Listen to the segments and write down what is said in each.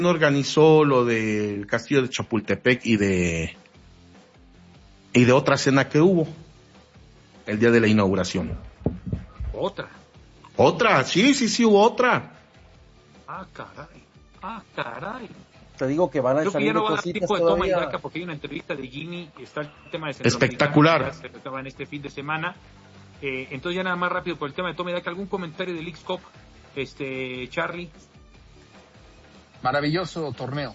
organizó lo del castillo de Chapultepec y de otra cena que hubo el día de la inauguración. ¿Otra? Sí, hubo otra. Ah, caray. Te digo que van a salir de cositas todavía. Toma y daca porque hay una entrevista de Gini, está el tema de espectacular. Se trataba en este fin de semana. Entonces ya nada más rápido por el tema de toma y daca, ¿algún comentario del Leagues Cup, Charlie? Maravilloso torneo.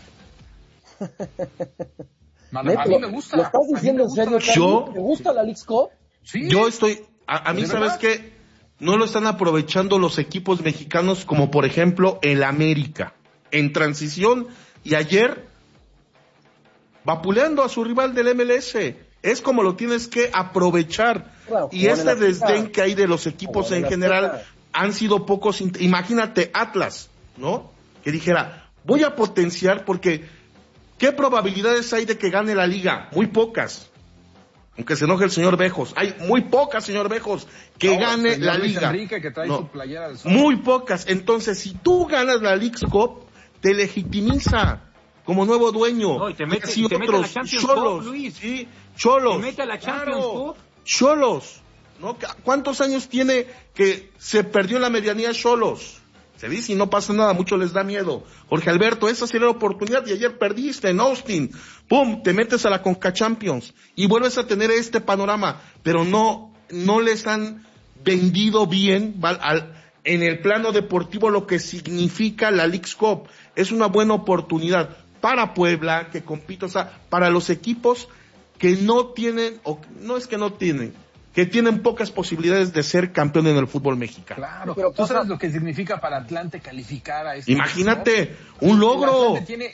A mí me gusta. ¿Lo estás diciendo en serio, Charlie? ¿Te gusta la Leagues Cup? Sí. Yo estoy... A mí, ¿sabes qué? No lo están aprovechando los equipos mexicanos como, por ejemplo, el América. En transición, y ayer, vapuleando a su rival del MLS. Es como lo tienes que aprovechar. Claro, y este desdén que hay de los equipos en general, han sido pocos... Imagínate Atlas, ¿no? Que dijera, voy a potenciar porque... ¿Qué probabilidades hay de que gane la liga? Muy pocas. Aunque se enoje el señor Bejos. Hay muy pocas, señor Bejos, que gane la liga. Enrique, que trae su playera del muy pocas. Entonces, si tú ganas la Leagues Cup, te legitimiza como nuevo dueño. No, y te mete a la Champions Cup, Luis. Sí, Xolos. Te mete a la Champions Cup. Xolos. ¿No? ¿Cuántos años tiene que se perdió en la medianía Xolos? Se dice y no pasa nada, mucho les da miedo. Jorge Alberto, esa sería la oportunidad y ayer perdiste en Austin. ¡Pum! Te metes a la Conca Champions y vuelves a tener este panorama. Pero no les han vendido bien en el plano deportivo lo que significa la Leagues Cup. Es una buena oportunidad para Puebla, que compite, o sea, para los equipos que no tienen, o no es que no tienen, que tienen pocas posibilidades de ser campeón en el fútbol mexicano. Claro, pero ¿tú sabes lo que significa para Atlante calificar a este? Imagínate, un logro. Atlante tiene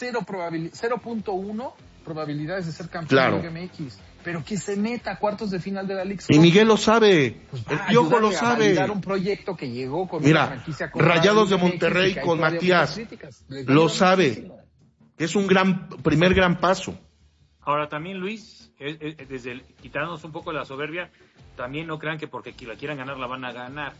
0.1 probabilidades de ser campeón de la Liga MX, pero que se meta a cuartos de final de la Leagues Cup. Y Miguel lo sabe, pues el Piojo lo sabe. A un proyecto que llegó con una franquicia con Rayados de Monterrey con Matías, lo sabe. Es un primer gran paso. Ahora también, Luis, quitándonos un poco la soberbia, también no crean que porque la quieran ganar la van a ganar.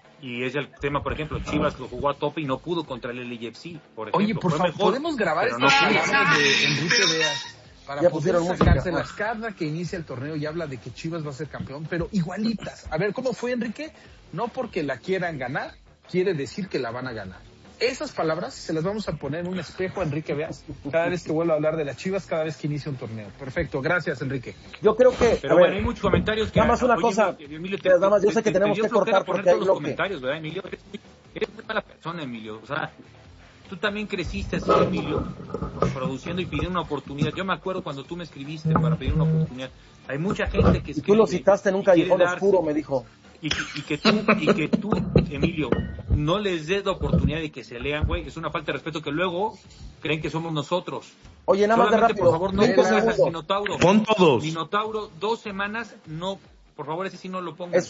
Y es el tema, por ejemplo, Chivas lo jugó a tope y no pudo contra el LAFC, por ejemplo. Oye, por favor, ¿podemos grabar esta palabra de Enrique Veas? Para poder sacárselas cada que inicia el torneo y habla de que Chivas va a ser campeón, pero igualitas. A ver, ¿cómo fue, Enrique? No porque la quieran ganar, quiere decir que la van a ganar. Esas palabras se las vamos a poner en un espejo a Enrique Veas cada vez que vuelva a hablar de las Chivas, cada vez que inicie un torneo. Perfecto, gracias, Enrique. Yo creo que... Pero bueno, hay muchos comentarios que... Nada más una cosa, Emilio, nada más, yo sé que tenemos que cortar porque hay los comentarios, ¿verdad, Emilio? Eres muy mala persona, Emilio. O sea, tú también creciste así, Emilio, produciendo y pidiendo una oportunidad. Yo me acuerdo cuando tú me escribiste para pedir una oportunidad. Hay mucha gente que escribe... Y tú lo citaste en un callejón oscuro, me dijo. Y que tú, Emilio, no les des la oportunidad de que se lean, güey. Es una falta de respeto que luego creen que somos nosotros. Oye, nada más de rápido. Por favor, no pongas al Minotauro. Pon todos. Minotauro, 2 semanas, no, por favor, ese sí no lo pongas.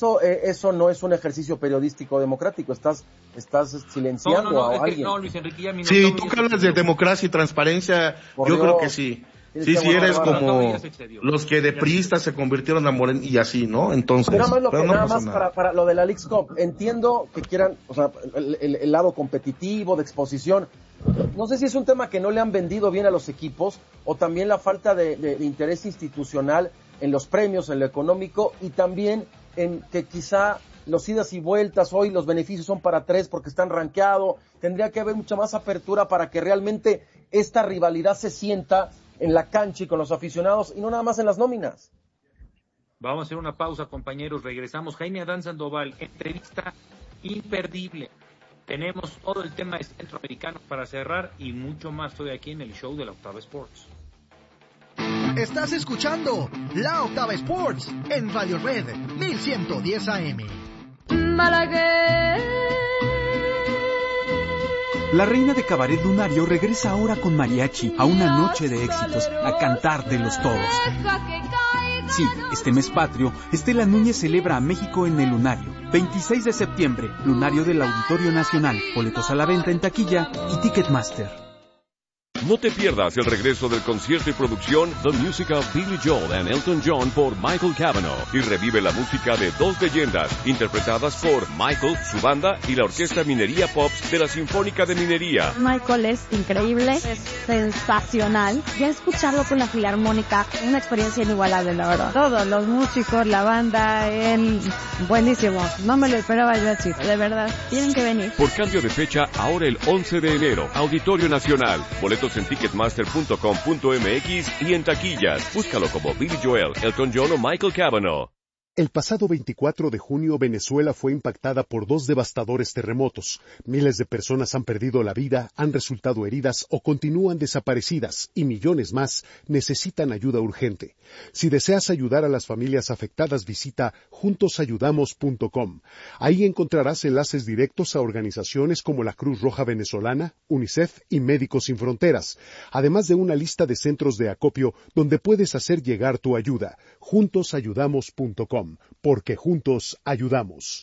Eso no es un ejercicio periodístico democrático. Estás silenciando a alguien. No, Luis Enrique, ya Minotauro. Sí, tú que hablas de democracia y transparencia, yo creo que sí. Sí, eres como los que de priistas se convirtieron a Morena y así, ¿no? Entonces, pero nada más para lo de la Leagues Cup, entiendo que quieran, o sea, el lado competitivo, de exposición. No sé si es un tema que no le han vendido bien a los equipos o también la falta de interés institucional en los premios, en lo económico y también en que quizá los idas y vueltas hoy los beneficios son para 3 porque están rankeados. Tendría que haber mucha más apertura para que realmente esta rivalidad se sienta en la cancha y con los aficionados y no nada más en las nóminas. Vamos a hacer una pausa, compañeros. Regresamos. Jaime Adán Sandoval, entrevista imperdible. Tenemos todo el tema de centroamericanos para cerrar y mucho más. Estoy aquí en el show de La Octava Sports. Estás escuchando La Octava Sports en Radio Red 1110 AM. La reina de cabaret lunario regresa ahora con mariachi a una noche de éxitos, a cantar de los toros. Sí, este mes patrio, Estela Núñez celebra a México en el Lunario. 26 de septiembre, Lunario del Auditorio Nacional. Boletos a la venta en taquilla y Ticketmaster. No te pierdas el regreso del concierto y producción The Music of Billy Joel and Elton John por Michael Cavanaugh y revive la música de dos leyendas interpretadas por Michael, su banda y la Orquesta Minería Pops de la Sinfónica de Minería. Michael es increíble, es sensacional. Ya escucharlo con la Filarmónica, una experiencia inigualable, la verdad. Todos los músicos, la banda, él, buenísimo. No me lo esperaba yo así, de verdad. Tienen que venir. Por cambio de fecha, ahora el 11 de enero, Auditorio Nacional. Boletos en ticketmaster.com.mx y en taquillas. Búscalo como Billy Joel, Elton John o Michael Cavanaugh. El pasado 24 de junio, Venezuela fue impactada por 2 devastadores terremotos. Miles de personas han perdido la vida, han resultado heridas o continúan desaparecidas, y millones más necesitan ayuda urgente. Si deseas ayudar a las familias afectadas, visita juntosayudamos.com. Ahí encontrarás enlaces directos a organizaciones como la Cruz Roja Venezolana, UNICEF y Médicos Sin Fronteras, además de una lista de centros de acopio donde puedes hacer llegar tu ayuda. Juntosayudamos.com. Porque juntos ayudamos.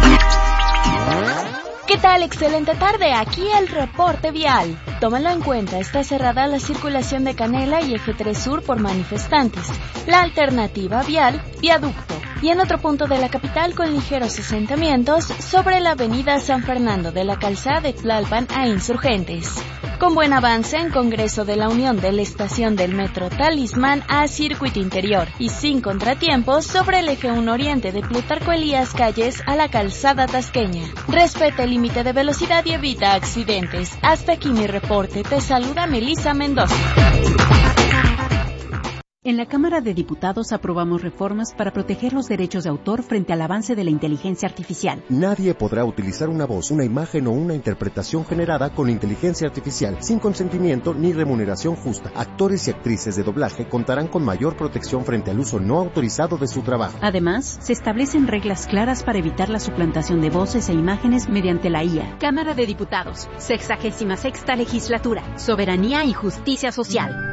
¿Qué tal? Excelente tarde, aquí el reporte vial. Tómalo en cuenta, está cerrada la circulación de Canela y Eje 3 Sur por manifestantes. La alternativa vial, viaducto. Y en otro punto de la capital con ligeros asentamientos sobre la avenida San Fernando de la Calzada de Tlalpan a Insurgentes. Con buen avance en Congreso de la Unión de la estación del Metro Talismán a Circuito Interior y sin contratiempos sobre el Eje 1 Oriente de Plutarco Elías Calles a la Calzada Tasqueña. Respeta el límite de velocidad y evita accidentes. Hasta aquí mi reporte. Te saluda Melissa Mendoza. En la Cámara de Diputados aprobamos reformas para proteger los derechos de autor frente al avance de la inteligencia artificial. Nadie podrá utilizar una voz, una imagen o una interpretación generada con inteligencia artificial sin consentimiento ni remuneración justa. Actores y actrices de doblaje contarán con mayor protección frente al uso no autorizado de su trabajo. Además, se establecen reglas claras para evitar la suplantación de voces e imágenes mediante la IA. Cámara de Diputados, 66ª Legislatura, Soberanía y Justicia Social.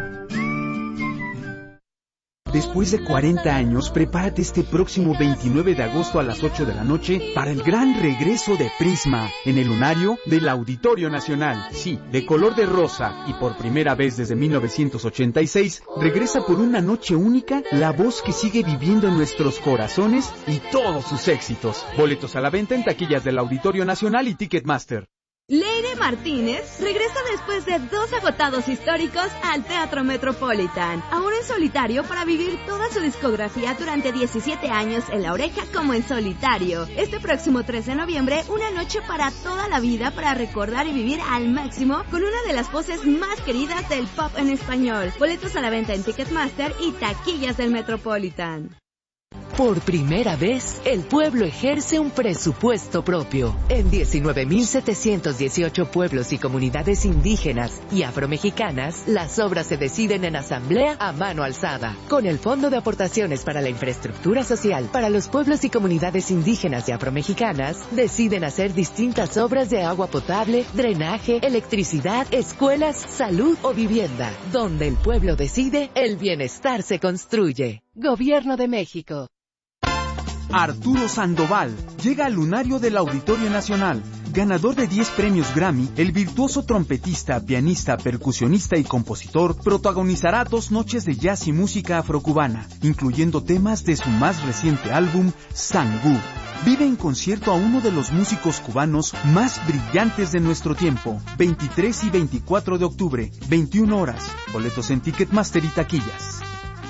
Después de 40 años, prepárate este próximo 29 de agosto a las 8 de la noche para el gran regreso de Prisma en el lunario del Auditorio Nacional. Sí, de color de rosa y por primera vez desde 1986, regresa por una noche única la voz que sigue viviendo en nuestros corazones y todos sus éxitos. Boletos a la venta en taquillas del Auditorio Nacional y Ticketmaster. Leire Martínez regresa después de 2 agotados históricos al Teatro Metropolitan, ahora en solitario para vivir toda su discografía durante 17 años en La Oreja como en solitario. Este próximo 3 de noviembre, una noche para toda la vida para recordar y vivir al máximo con una de las voces más queridas del pop en español. Boletos a la venta en Ticketmaster y taquillas del Metropolitan. Por primera vez, el pueblo ejerce un presupuesto propio. En 19.718 pueblos y comunidades indígenas y afromexicanas, las obras se deciden en asamblea a mano alzada. Con el Fondo de Aportaciones para la Infraestructura Social para los pueblos y comunidades indígenas y afromexicanas, deciden hacer distintas obras de agua potable, drenaje, electricidad, escuelas, salud o vivienda. Donde el pueblo decide, el bienestar se construye. Gobierno de México. Arturo Sandoval llega al lunario del Auditorio Nacional. Ganador de 10 premios Grammy, el virtuoso trompetista, pianista, percusionista y compositor protagonizará 2 noches de jazz y música afrocubana, incluyendo temas de su más reciente álbum, Sangú. Vive en concierto a uno de los músicos cubanos más brillantes de nuestro tiempo. 23 y 24 de octubre, 21 horas. Boletos en Ticketmaster y taquillas.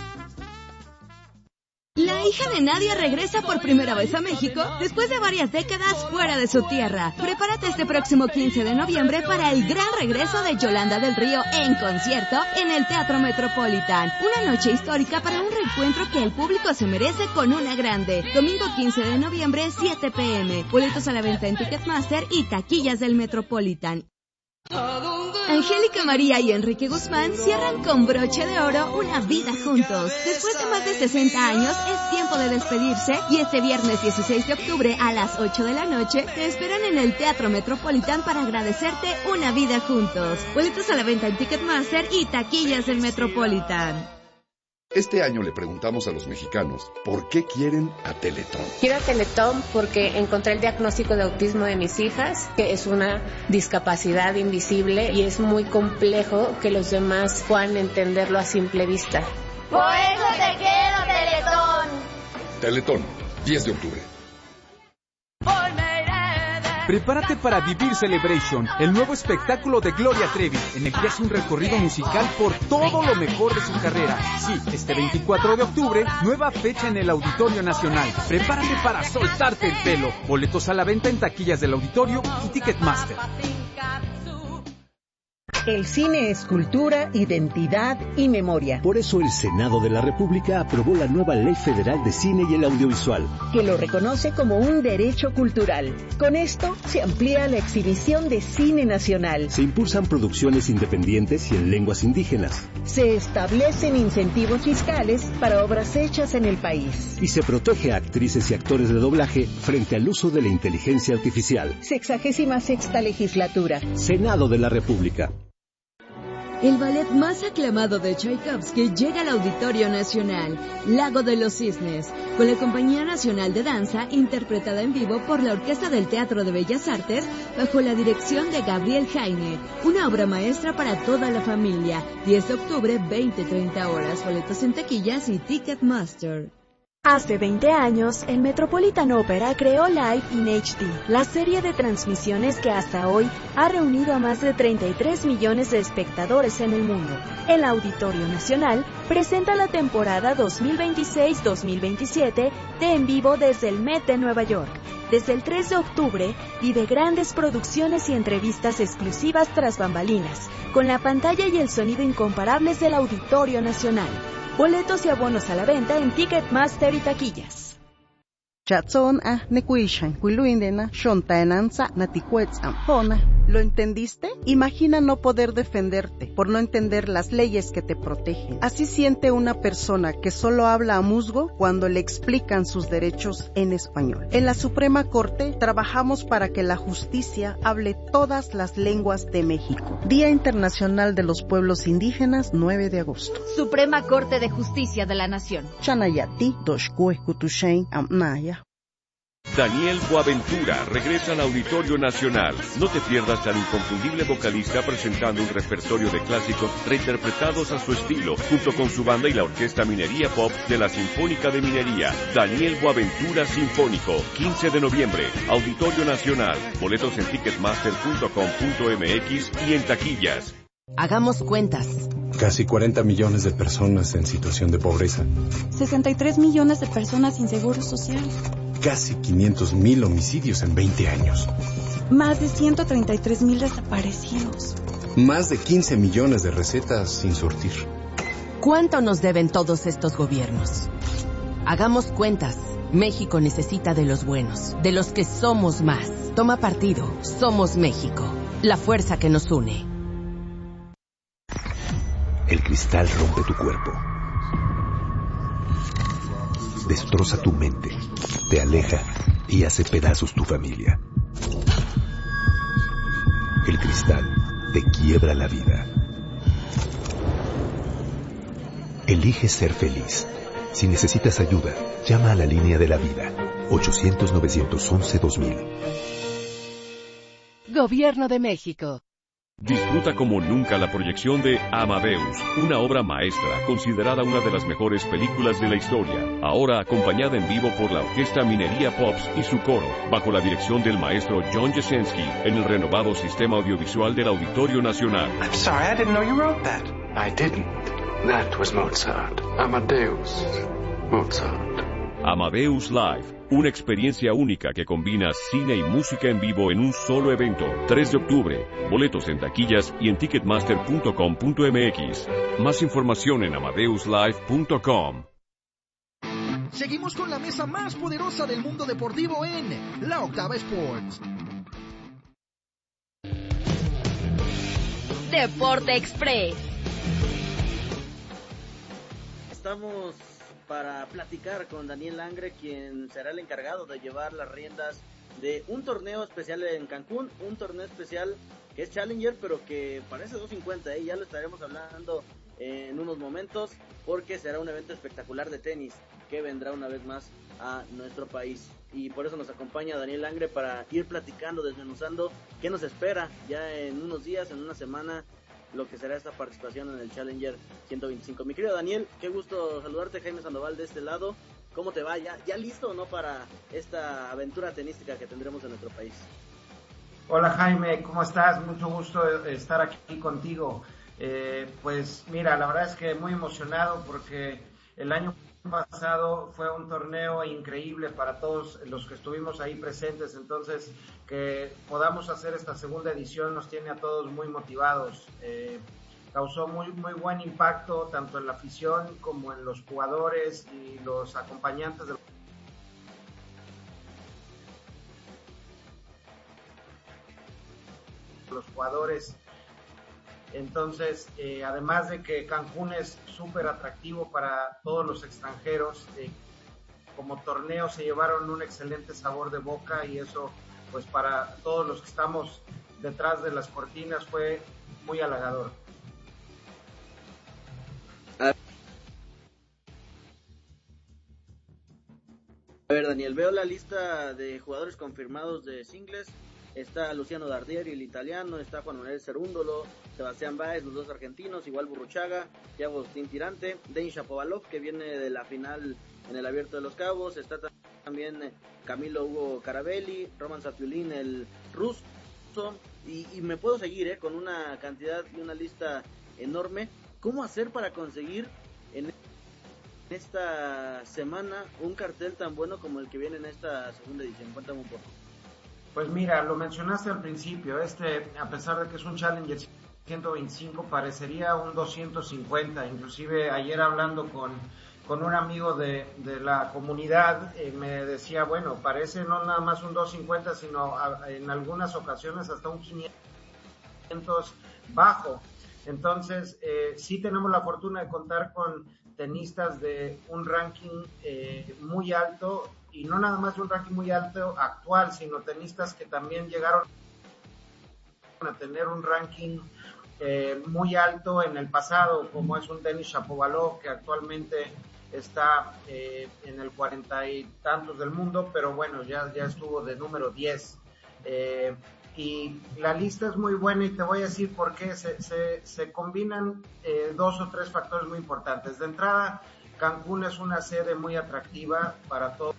La hija de Nadia regresa por primera vez a México después de varias décadas fuera de su tierra. Prepárate este próximo 15 de noviembre para el gran regreso de Yolanda del Río en concierto en el Teatro Metropolitan. Una noche histórica para un reencuentro que el público se merece con una grande. Domingo 15 de noviembre, 7 p.m. Boletos a la venta en Ticketmaster y taquillas del Metropolitan. Angélica María y Enrique Guzmán cierran con broche de oro una vida juntos. Después de más de 60 años es tiempo de despedirse y este viernes 16 de octubre a las 8 de la noche te esperan en el Teatro Metropolitan para agradecerte una vida juntos. Boletos a la venta en Ticketmaster y taquillas del Metropolitan. Este año le preguntamos a los mexicanos por qué quieren a Teletón. Quiero a Teletón porque encontré el diagnóstico de autismo de mis hijas, que es una discapacidad invisible y es muy complejo que los demás puedan entenderlo a simple vista. Por eso te quiero, Teletón. Teletón, 10 de octubre. Prepárate para vivir Celebration, el nuevo espectáculo de Gloria Trevi, en el que hace un recorrido musical por todo lo mejor de su carrera. Sí, este 24 de octubre, nueva fecha en el Auditorio Nacional. Prepárate para soltarte el pelo. Boletos a la venta en taquillas del auditorio y Ticketmaster. El cine es cultura, identidad y memoria. Por eso el Senado de la República aprobó la nueva Ley Federal de Cine y el Audiovisual, que lo reconoce como un derecho cultural. Con esto se amplía la exhibición de cine nacional. Se impulsan producciones independientes y en lenguas indígenas. Se establecen incentivos fiscales para obras hechas en el país. Y se protege a actrices y actores de doblaje frente al uso de la inteligencia artificial. 66ª legislatura. Senado de la República. El ballet más aclamado de Tchaikovsky llega al Auditorio Nacional, Lago de los Cisnes, con la Compañía Nacional de Danza, interpretada en vivo por la Orquesta del Teatro de Bellas Artes, bajo la dirección de Gabriel Jaime. Una obra maestra para toda la familia. 10 de octubre, 20-30 horas. Boletos en taquillas y Ticketmaster. Hace 20 años, el Metropolitan Opera creó Live in HD, la serie de transmisiones que hasta hoy ha reunido a más de 33 millones de espectadores en el mundo. El Auditorio Nacional presenta la temporada 2026-2027 de En Vivo desde el Met de Nueva York. Desde el 3 de octubre, vive grandes producciones y entrevistas exclusivas tras bambalinas, con la pantalla y el sonido incomparables del Auditorio Nacional. Boletos y abonos a la venta en Ticketmaster y taquillas. ¿Lo entendiste? Imagina no poder defenderte por no entender las leyes que te protegen. Así siente una persona que solo habla a musgo cuando le explican sus derechos en español. En la Suprema Corte trabajamos para que la justicia hable todas las lenguas de México. Día Internacional de los Pueblos Indígenas, 9 de agosto. Suprema Corte de Justicia de la Nación. Chanayati, Doshkueskutushain, Amnaya. Daniel Boaventura regresa al Auditorio Nacional. No te pierdas al inconfundible vocalista presentando un repertorio de clásicos reinterpretados a su estilo, junto con su banda y la Orquesta Minería Pop de la Sinfónica de Minería. Daniel Boaventura Sinfónico, 15 de noviembre, Auditorio Nacional. Boletos en ticketmaster.com.mx y en taquillas. Hagamos cuentas. Casi 40 millones de personas en situación de pobreza. 63 millones de personas sin seguro social. Casi 500,000 homicidios en 20 años. Más de 133,000 desaparecidos. Más de 15 millones de recetas sin surtir. ¿Cuánto nos deben todos estos gobiernos? Hagamos cuentas. México necesita de los buenos, de los que somos más. Toma partido. Somos México. La fuerza que nos une. El cristal rompe tu cuerpo. Destroza tu mente, te aleja y hace pedazos tu familia. El cristal te quiebra la vida. Elige ser feliz. Si necesitas ayuda, llama a la línea de la vida, 800-911-2000. Gobierno de México. Disfruta como nunca la proyección de Amadeus, una obra maestra, considerada una de las mejores películas de la historia. Ahora acompañada en vivo por la Orquesta Minería Pops y su coro, bajo la dirección del maestro John Jasenski, en el renovado sistema audiovisual del Auditorio Nacional. I'm sorry, I didn't know you wrote that. I didn't. That was Mozart. Amadeus. Mozart. Amadeus Live, una experiencia única que combina cine y música en vivo en un solo evento. 3 de octubre, boletos en taquillas y en ticketmaster.com.mx. Más información en amadeuslive.com. Seguimos con la mesa más poderosa del mundo deportivo en La Octava Sports. Deporte Express. Estamos para platicar con Daniel Langre, quien será el encargado de llevar las riendas de un torneo especial en Cancún, un torneo especial que es Challenger, pero que parece 250, ya lo estaremos hablando en unos momentos, porque será un evento espectacular de tenis que vendrá una vez más a nuestro país. Y por eso nos acompaña Daniel Langre para ir platicando, desmenuzando qué nos espera ya en unos días, en una semana, lo que será esta participación en el Challenger 125. Mi querido Daniel, qué gusto saludarte. Jaime Sandoval de este lado. ¿Cómo te va? ¿Ya listo o no para esta aventura tenística que tendremos en nuestro país? Hola Jaime, ¿cómo estás? Mucho gusto estar aquí contigo. Pues mira, la verdad es que muy emocionado porque el año pasado fue un torneo increíble para todos los que estuvimos ahí presentes, entonces que podamos hacer esta segunda edición nos tiene a todos muy motivados. Causó muy buen impacto tanto en la afición como en los jugadores y los acompañantes de los jugadores. Entonces, además de que Cancún es súper atractivo para todos los extranjeros, como torneo se llevaron un excelente sabor de boca y eso, pues para todos los que estamos detrás de las cortinas fue muy halagador. A ver, Daniel, veo la lista de jugadores confirmados de singles. Está Luciano Dardieri, el italiano, está Juan Manuel Cerúndolo, Sebastián Báez, los dos argentinos, igual Burruchaga, Thiago Agustín Tirante, Denis Shapovalov, que viene de la final en el Abierto de los Cabos, está también Camilo Hugo Carabelli, Roman Safiulin, el ruso, y me puedo seguir con una cantidad y una lista enorme. ¿Cómo hacer para conseguir en esta semana un cartel tan bueno como el que viene en esta segunda edición? Cuéntame un poco. Pues mira, lo mencionaste al principio, a pesar de que es un Challenger 125, parecería un 250, inclusive ayer hablando con un amigo de la comunidad, me decía, bueno, parece no nada más un 250, sino en algunas ocasiones hasta un 500 bajo. Entonces, sí tenemos la fortuna de contar con tenistas de un ranking muy alto, y no nada más de un ranking muy alto actual, sino tenistas que también llegaron a tener un ranking muy alto en el pasado, como es un Denis Shapovalov, que actualmente está en el 40 y tantos del mundo, pero bueno, ya estuvo de número 10. Y la lista es muy buena y te voy a decir por qué. Se combinan dos o tres factores muy importantes. De entrada, Cancún es una sede muy atractiva para todos,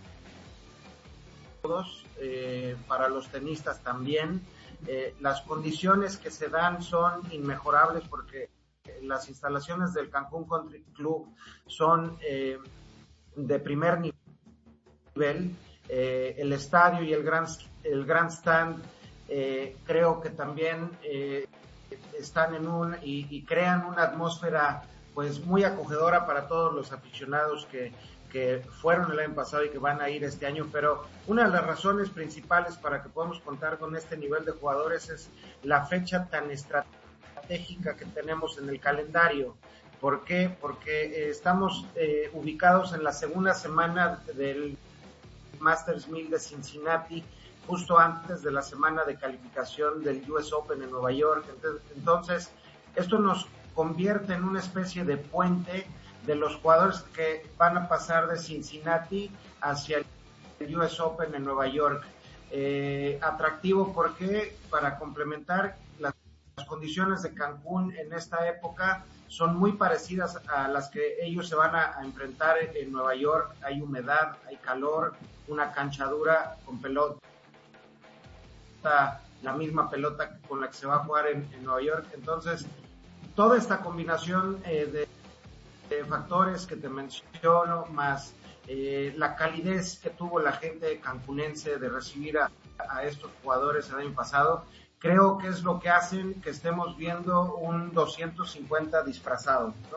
para los tenistas también. Las condiciones que se dan son inmejorables porque las instalaciones del Cancún Country Club son de primer nivel. El estadio y el grandstand creo que también están y crean una atmósfera pues muy acogedora para todos los aficionados que fueron el año pasado y que van a ir este año, pero una de las razones principales para que podamos contar con este nivel de jugadores es la fecha tan estratégica que tenemos en el calendario. ¿Por qué? Porque estamos ubicados en la segunda semana del Masters 1000 de Cincinnati, justo antes de la semana de calificación del US Open en Nueva York. Entonces, esto nos convierte en una especie de puente de los jugadores que van a pasar de Cincinnati hacia el US Open en Nueva York. Atractivo porque para complementar las condiciones de Cancún en esta época son muy parecidas a las que ellos se van a enfrentar en Nueva York. Hay humedad, hay calor, una cancha dura con pelota, la misma pelota con la que se va a jugar en Nueva York. Entonces, toda esta combinación de factores que te menciono, más la calidez que tuvo la gente cancunense de recibir a estos jugadores el año pasado, creo que es lo que hacen que estemos viendo un 250 disfrazado, ¿no?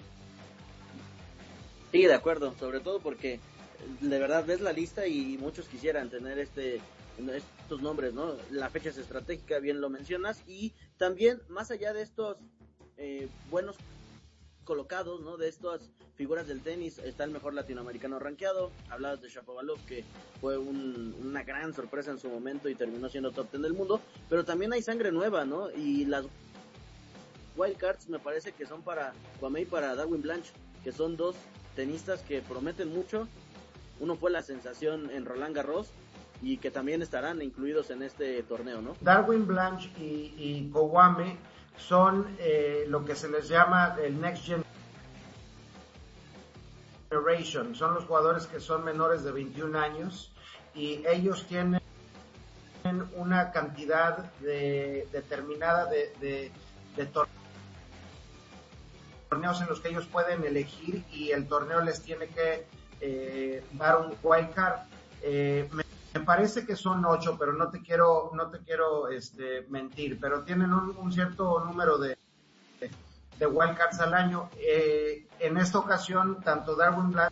Sí, de acuerdo, sobre todo porque de verdad ves la lista y muchos quisieran tener estos nombres, ¿no? La fecha es estratégica, bien lo mencionas, y también más allá de estos buenos colocados, ¿no? De estas figuras del tenis está el mejor latinoamericano rankeado. Hablabas de Shapovalov, que fue una gran sorpresa en su momento y terminó siendo top 10 del mundo, pero también hay sangre nueva, ¿no? Y las wildcards me parece que son para Kwame y para Darwin Blanche, que son dos tenistas que prometen mucho. Uno fue la sensación en Roland Garros y que también estarán incluidos en este torneo, ¿no? Darwin Blanche y Kwame son lo que se les llama el Next Generation, son los jugadores que son menores de 21 años y ellos tienen una cantidad determinada de torneos en los que ellos pueden elegir y el torneo les tiene que dar un wild card. Me parece que son 8, pero no te quiero mentir, pero tienen un cierto número de wildcards al año. En esta ocasión, tanto Darwin Blanche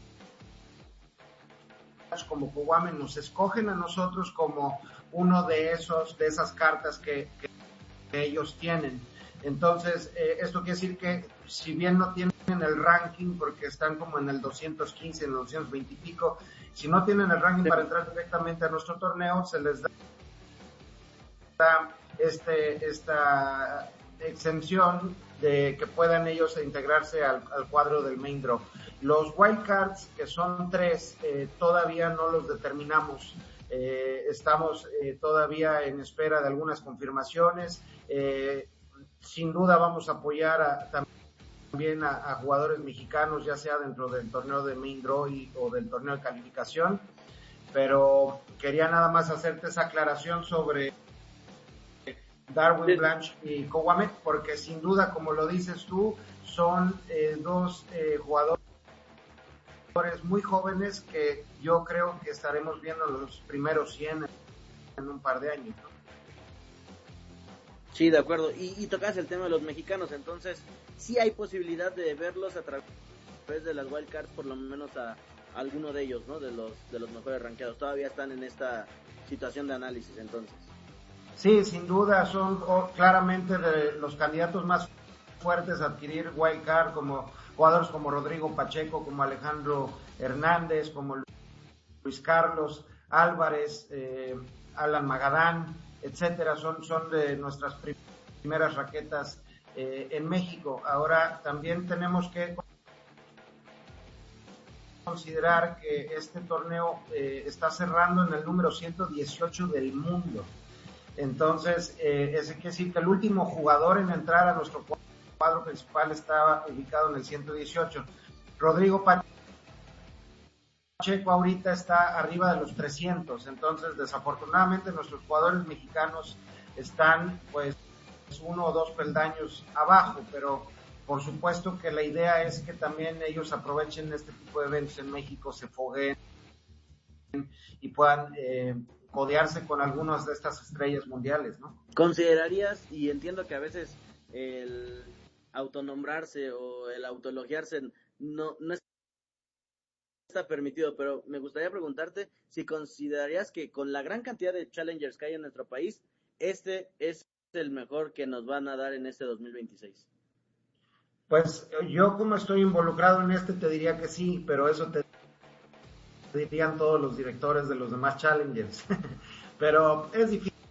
como Kwame nos escogen a nosotros como uno de esas cartas que ellos tienen. Entonces, esto quiere decir que si bien no tienen el ranking, porque están como en el 215, en el 220 y pico, si no tienen el ranking para entrar directamente a nuestro torneo, se les da esta exención de que puedan ellos integrarse al cuadro del main draw. Los wildcards, que son 3, todavía no los determinamos. Estamos todavía en espera de algunas confirmaciones. Sin duda vamos a apoyar también a jugadores mexicanos, ya sea dentro del torneo de main draw o del torneo de calificación, pero quería nada más hacerte esa aclaración sobre Darwin Blanche y Kwame, porque sin duda, como lo dices tú, son dos jugadores muy jóvenes que yo creo que estaremos viendo los primeros 100 en un par de años, ¿no? Sí, de acuerdo. Y tocas el tema de los mexicanos, entonces sí hay posibilidad de verlos a través de las wildcards, por lo menos a alguno de ellos, ¿no? De los mejores rankeados. Todavía están en esta situación de análisis, entonces. Sí, sin duda son claramente de los candidatos más fuertes a adquirir wildcard, como jugadores como Rodrigo Pacheco, como Alejandro Hernández, como Luis Carlos Álvarez, Alan Magadán, etcétera, son de nuestras primeras raquetas en México. Ahora también tenemos que considerar que este torneo está cerrando en el número 118 del mundo. Entonces, eso quiere decir que el último jugador en entrar a nuestro cuadro principal estaba ubicado en el 118. Rodrigo Pacheco ahorita está arriba de los 300, entonces desafortunadamente nuestros jugadores mexicanos están pues 1 o 2 peldaños abajo, pero por supuesto que la idea es que también ellos aprovechen este tipo de eventos en México, se fogueen y puedan codearse con algunas de estas estrellas mundiales, ¿no? ¿Considerarías, y entiendo que a veces el autonombrarse o el autoelogiarse no está permitido, pero me gustaría preguntarte si considerarías que con la gran cantidad de challengers que hay en nuestro país, este es el mejor que nos van a dar en este 2026? Pues yo, como estoy involucrado en te diría que sí, pero eso te dirían todos los directores de los demás challengers. Pero es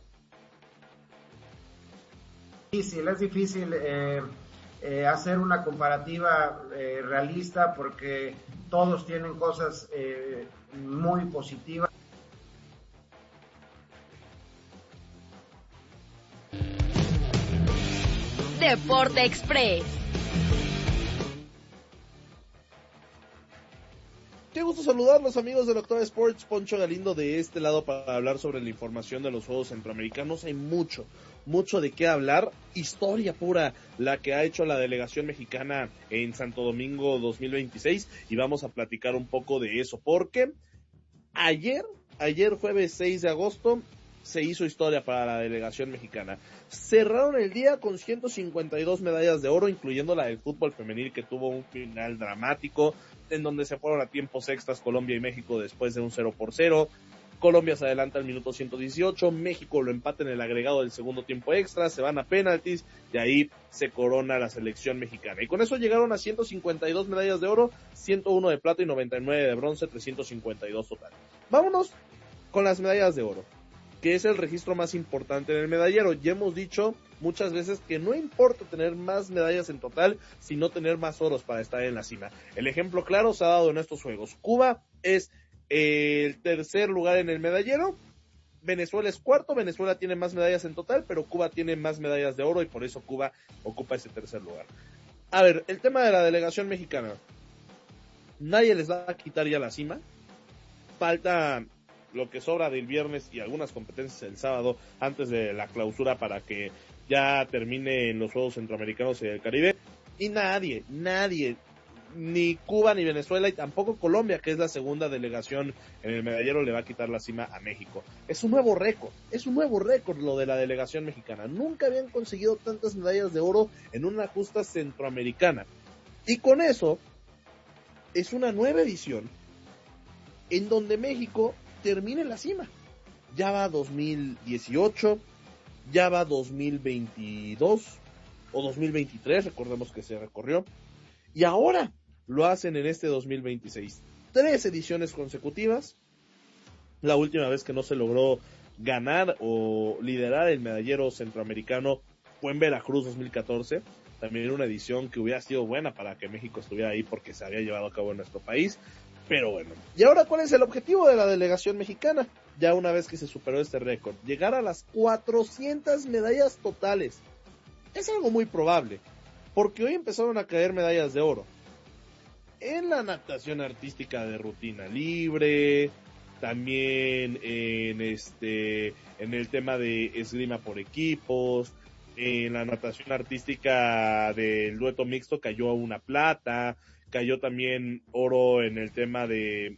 difícil hacer una comparativa realista, porque todos tienen cosas muy positivas. Deporte Express. Qué gusto saludarlos, amigos del Octava Sports. Poncho Galindo de este lado para hablar sobre la información de los Juegos Centroamericanos. Hay mucho de qué hablar. Historia pura la que ha hecho la delegación mexicana en Santo Domingo 2026, y vamos a platicar un poco de eso, porque ayer jueves 6 de agosto se hizo historia para la delegación mexicana. Cerraron el día con 152 medallas de oro, incluyendo la del fútbol femenil, que tuvo un final dramático, en donde se fueron a tiempos extras Colombia y México después de un 0-0. Colombia se adelanta al minuto 118, México lo empata en el agregado del segundo tiempo extra, se van a penaltis y ahí se corona la selección mexicana. Y con eso llegaron a 152 medallas de oro, 101 de plata y 99 de bronce, 352 total. Vámonos con las medallas de oro, que es el registro más importante en el medallero. Ya hemos dicho muchas veces que no importa tener más medallas en total, sino tener más oros para estar en la cima. El ejemplo claro se ha dado en estos juegos. Cuba es el tercer lugar en el medallero, Venezuela es cuarto, Venezuela tiene más medallas en total, pero Cuba tiene más medallas de oro y por eso Cuba ocupa ese tercer lugar. A ver, el tema de la delegación mexicana. Nadie les va a quitar ya la cima. Falta lo que sobra del viernes y algunas competencias el sábado antes de la clausura para que ya terminen los Juegos Centroamericanos y del Caribe. Y nadie, ni Cuba ni Venezuela y tampoco Colombia, que es la segunda delegación en el medallero, le va a quitar la cima a México. Es un nuevo récord lo de la delegación mexicana. Nunca habían conseguido tantas medallas de oro en una justa centroamericana. Y con eso, es una nueva edición en donde México termina en la cima. Ya va 2018, ya va 2022 o 2023, recordemos que se recorrió. Y ahora lo hacen en este 2026. 3 ediciones consecutivas. La última vez que no se logró ganar o liderar el medallero centroamericano fue en Veracruz 2014. También una edición que hubiera sido buena para que México estuviera ahí porque se había llevado a cabo en nuestro país. Pero bueno. ¿Y ahora cuál es el objetivo de la delegación mexicana? Ya una vez que se superó este récord, llegar a las 400 medallas totales. Es algo muy probable, porque hoy empezaron a caer medallas de oro en la natación artística de rutina libre, también en el tema de esgrima por equipos, en la natación artística del dueto mixto cayó una plata, cayó también oro en el tema del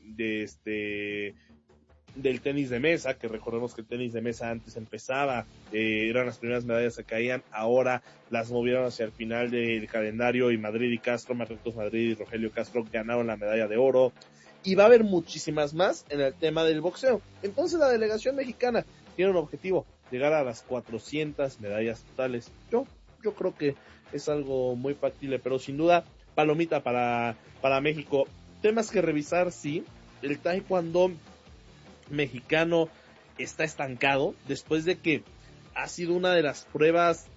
tenis de mesa, que recordemos que el tenis de mesa antes empezaba, eran las primeras medallas que caían, ahora las movieron hacia el final del calendario y Madrid y Castro, Marruecos Madrid y Rogelio Castro ganaron la medalla de oro, y va a haber muchísimas más en el tema del boxeo. Entonces la delegación mexicana tiene un objetivo, llegar a las 400 medallas totales. Yo creo que es algo muy factible, pero sin duda palomita para México. Temas que revisar, sí, el taekwondo mexicano está estancado después de que ha sido una de las pruebas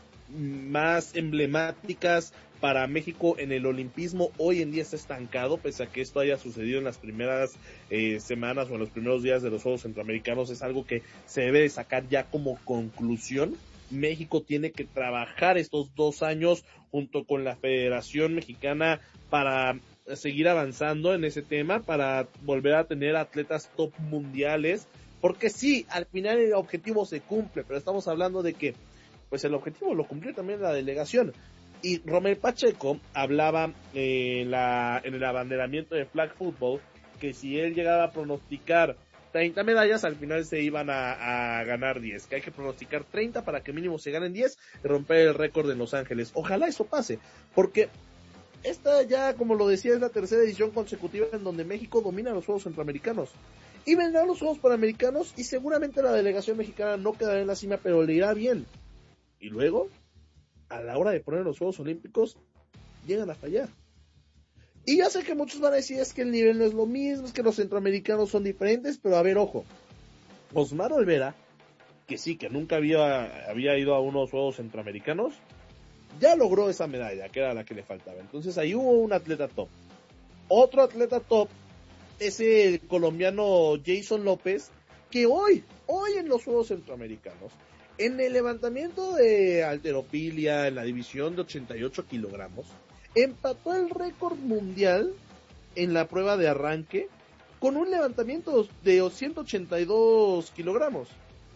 más emblemáticas para México en el olimpismo. Hoy en día está estancado, pese a que esto haya sucedido en las primeras semanas o en los primeros días de los Juegos Centroamericanos. Es algo que se debe de sacar ya como conclusión. México tiene que trabajar estos 2 años junto con la Federación Mexicana para seguir avanzando en ese tema, para volver a tener atletas top mundiales, porque sí, al final el objetivo se cumple, pero estamos hablando de que pues el objetivo lo cumplió también la delegación. Y Romel Pacheco hablaba en el abanderamiento de flag football que si él llegaba a pronosticar 30 medallas, al final se iban a ganar 10, que hay que pronosticar 30 para que mínimo se ganen 10 y romper el récord en Los Ángeles. Ojalá eso pase, porque esta ya, como lo decía, es la tercera edición consecutiva en donde México domina los Juegos Centroamericanos. Y vendrán los Juegos Panamericanos y seguramente la delegación mexicana no quedará en la cima, pero le irá bien. Y luego, a la hora de poner los Juegos Olímpicos, llegan a fallar. Y ya sé que muchos van a decir es que el nivel no es lo mismo, es que los centroamericanos son diferentes, pero a ver, ojo. Osmar Olvera, que sí, que nunca había ido a unos Juegos Centroamericanos, ya logró esa medalla, que era la que le faltaba. Entonces ahí hubo un atleta top. Otro atleta top es el colombiano Jason López, que hoy en los Juegos Centroamericanos, en el levantamiento de halterofilia, en la división de 88 kilogramos, empató el récord mundial en la prueba de arranque con un levantamiento de 182 kilogramos.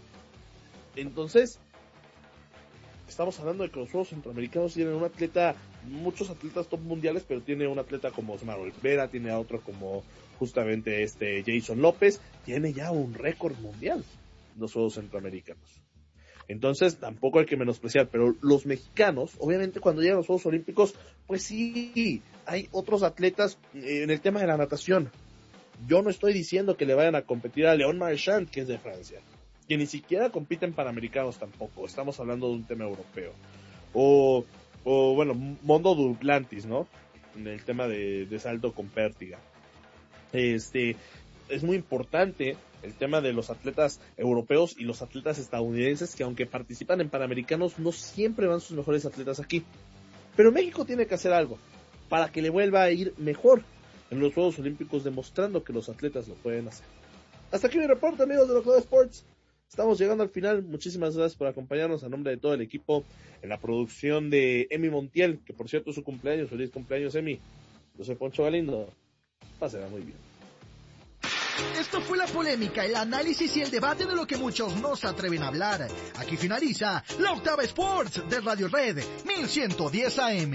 Entonces, estamos hablando de que los Juegos Centroamericanos tienen un atleta, muchos atletas top mundiales, pero tiene un atleta como Osmar Olvera, tiene a otro como justamente Jason López, tiene ya un récord mundial en los Juegos Centroamericanos. Entonces tampoco hay que menospreciar, pero los mexicanos, obviamente cuando llegan los Juegos Olímpicos, pues sí, hay otros atletas en el tema de la natación. Yo no estoy diciendo que le vayan a competir a Leon Marchand, que es de Francia, que ni siquiera compiten panamericanos tampoco, estamos hablando de un tema europeo. O bueno, Mondo Duplantis, ¿no? En el tema de salto con pértiga. Es muy importante el tema de los atletas europeos y los atletas estadounidenses, que aunque participan en Panamericanos, no siempre van sus mejores atletas aquí. Pero México tiene que hacer algo para que le vuelva a ir mejor en los Juegos Olímpicos, demostrando que los atletas lo pueden hacer. Hasta aquí mi reporte, amigos de Octava Sports. Estamos llegando al final. Muchísimas gracias por acompañarnos a nombre de todo el equipo en la producción de Emi Montiel, que por cierto es su cumpleaños. Feliz cumpleaños, Emi. Yo soy Poncho Galindo. Pásenla muy bien. Esto fue la polémica, el análisis y el debate de lo que muchos no se atreven a hablar. Aquí finaliza la Octava Sports de Radio Red 1110 AM.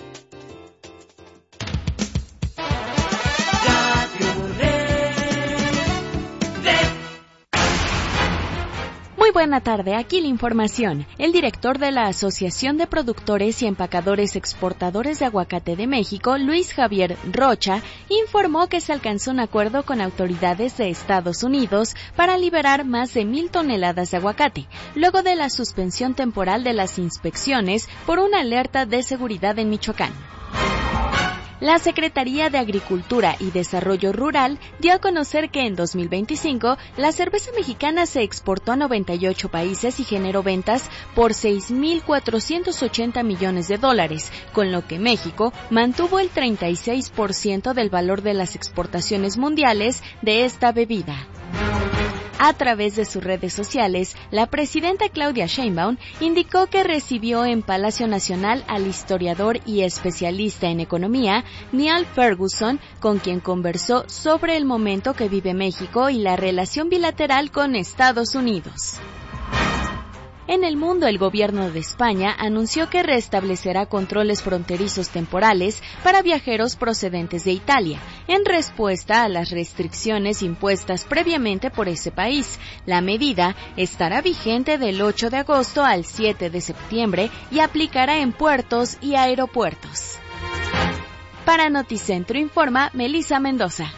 Muy buena tarde, aquí la información. El director de la Asociación de Productores y Empacadores Exportadores de Aguacate de México, Luis Javier Rocha, informó que se alcanzó un acuerdo con autoridades de Estados Unidos para liberar más de 1,000 toneladas de aguacate, luego de la suspensión temporal de las inspecciones por una alerta de seguridad en Michoacán. La Secretaría de Agricultura y Desarrollo Rural dio a conocer que en 2025 la cerveza mexicana se exportó a 98 países y generó ventas por $6,480 millones, con lo que México mantuvo el 36% del valor de las exportaciones mundiales de esta bebida. A través de sus redes sociales, la presidenta Claudia Sheinbaum indicó que recibió en Palacio Nacional al historiador y especialista en economía, Niall Ferguson, con quien conversó sobre el momento que vive México y la relación bilateral con Estados Unidos. En el mundo, el gobierno de España anunció que restablecerá controles fronterizos temporales para viajeros procedentes de Italia, en respuesta a las restricciones impuestas previamente por ese país. La medida estará vigente del 8 de agosto al 7 de septiembre y aplicará en puertos y aeropuertos. Para Noticentro informa Melissa Mendoza.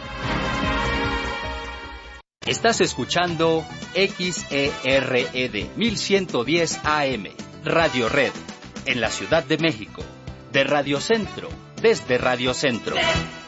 Estás escuchando XERED 1110 AM, Radio Red, en la Ciudad de México, de Radio Centro, desde Radio Centro.